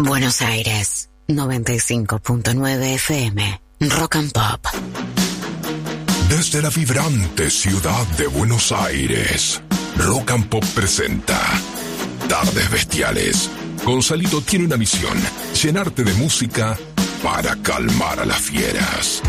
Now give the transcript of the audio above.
Buenos Aires, 95.9 FM, Rock and Pop. Desde la vibrante ciudad de Buenos Aires, Rock and Pop presenta Tardes Bestiales. Gonzalito tiene una misión: llenarte de música para calmar a las fieras.